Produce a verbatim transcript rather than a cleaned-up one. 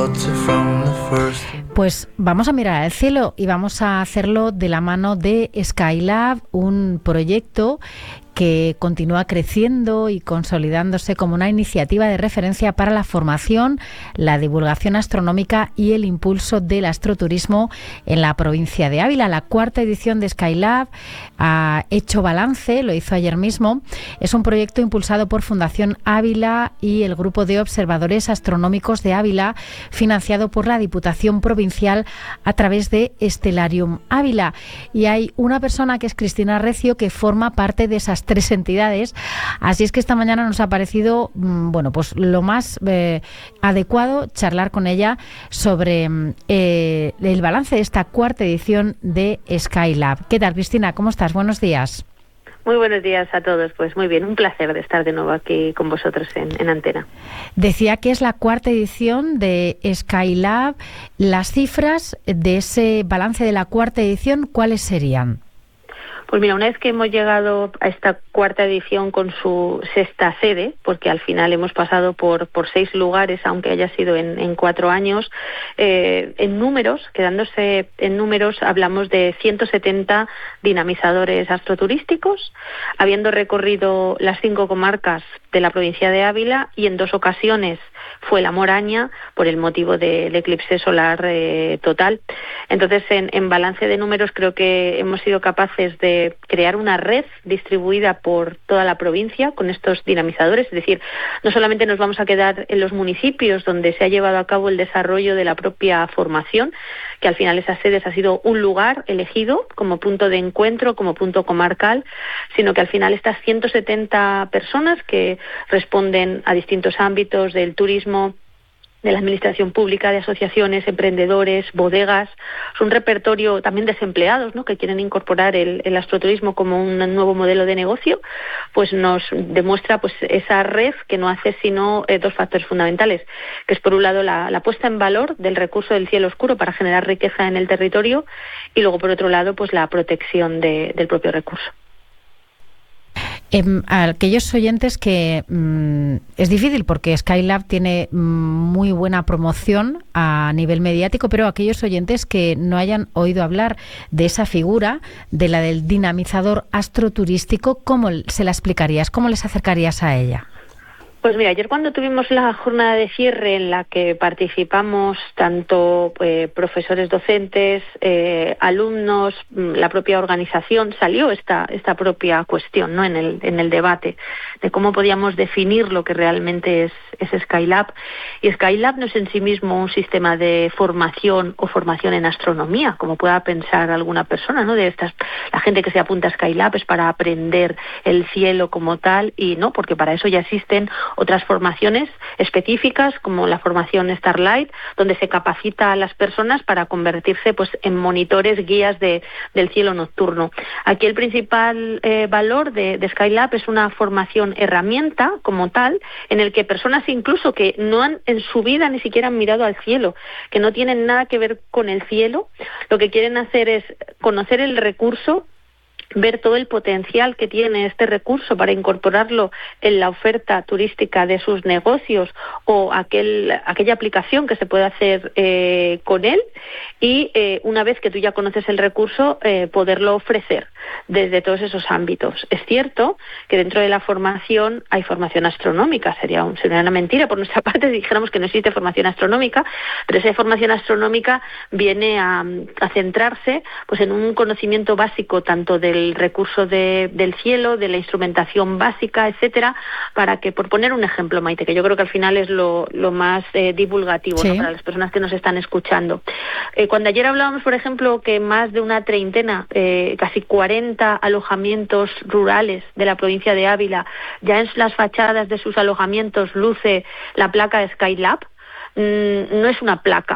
Pues vamos a mirar al cielo y vamos a hacerlo de la mano de Skylab, un proyecto que continúa creciendo y consolidándose como una iniciativa de referencia para la formación, la divulgación astronómica y el impulso del astroturismo en la provincia de Ávila. La cuarta edición de Skylab ha hecho balance, lo hizo ayer mismo. Es un proyecto impulsado por Fundación Ávila y el Grupo de Observadores Astronómicos de Ávila, financiado por la Diputación Provincial a través de Stellarium Ávila. Y hay una persona que es Cristina Recio, que forma parte de esas tres entidades, así es que esta mañana nos ha parecido bueno, pues lo más eh, adecuado charlar con ella sobre eh, el balance de esta cuarta edición de Skylab. ¿Qué tal, Cristina? ¿Cómo estás? Buenos días. Muy buenos días a todos. Pues muy bien, un placer de estar de nuevo aquí con vosotros en, en Antena. Decía que es la cuarta edición de Skylab. Las cifras de ese balance de la cuarta edición, ¿cuáles serían? Pues mira, una vez que hemos llegado a esta cuarta edición con su sexta sede, porque al final hemos pasado por, por seis lugares, aunque haya sido en, en cuatro años, eh, en números, quedándose en números, hablamos de ciento setenta dinamizadores astroturísticos, habiendo recorrido las cinco comarcas de la provincia de Ávila, y en dos ocasiones fue la Moraña por el motivo del eclipse solar eh, total. Entonces, en, en balance de números, creo que hemos sido capaces de crear una red distribuida por toda la provincia con estos dinamizadores. Es decir, no solamente nos vamos a quedar en los municipios donde se ha llevado a cabo el desarrollo de la propia formación, que al final esas sedes ha sido un lugar elegido como punto de encuentro, como punto comarcal, sino que al final estas ciento setenta personas que responden a distintos ámbitos del turismo, de la administración pública, de asociaciones, emprendedores, bodegas, es un repertorio también de desempleados, ¿no?, que quieren incorporar el, el astroturismo como un nuevo modelo de negocio, pues nos demuestra pues esa red que no hace sino eh, dos factores fundamentales, que es por un lado la, la puesta en valor del recurso del cielo oscuro para generar riqueza en el territorio, y luego por otro lado pues la protección de, del propio recurso. Eh, a aquellos oyentes que mmm, es difícil porque Skylab tiene mmm, muy buena promoción a nivel mediático, pero aquellos oyentes que no hayan oído hablar de esa figura, de la del dinamizador astroturístico, ¿cómo se la explicarías? ¿Cómo les acercarías a ella? Pues mira, ayer cuando tuvimos la jornada de cierre en la que participamos tanto eh, profesores docentes, eh, alumnos, la propia organización, salió esta esta propia cuestión, ¿no?, en el en el debate de cómo podíamos definir lo que realmente es, es Skylab. Y Skylab no es en sí mismo un sistema de formación o formación en astronomía, como pueda pensar alguna persona, ¿no? De estas, la gente que se apunta a Skylab es para aprender el cielo como tal, y no, porque para eso ya existen otras formaciones específicas, como la formación Starlight, donde se capacita a las personas para convertirse pues en monitores, guías de, del cielo nocturno. Aquí el principal eh, valor de, de Skylab es una formación herramienta como tal, en el que personas incluso que no han en su vida ni siquiera han mirado al cielo, que no tienen nada que ver con el cielo, lo que quieren hacer es conocer el recurso, ver todo el potencial que tiene este recurso para incorporarlo en la oferta turística de sus negocios o aquel, aquella aplicación que se puede hacer eh, con él, y eh, una vez que tú ya conoces el recurso, eh, poderlo ofrecer desde todos esos ámbitos. Es cierto que dentro de la formación hay formación astronómica, sería, un, sería una mentira por nuestra parte si dijéramos que no existe formación astronómica, pero esa formación astronómica viene a, a centrarse pues en un conocimiento básico tanto del el recurso de, del cielo, de la instrumentación básica, etcétera, para que, por poner un ejemplo, Maite, que yo creo que al final es lo, lo más eh, divulgativo, sí, ¿no?, para las personas que nos están escuchando. Eh, cuando ayer hablábamos, por ejemplo, que más de una treintena, eh, casi cuarenta alojamientos rurales de la provincia de Ávila, ya en las fachadas de sus alojamientos luce la placa de Skylab, mmm, no es una placa,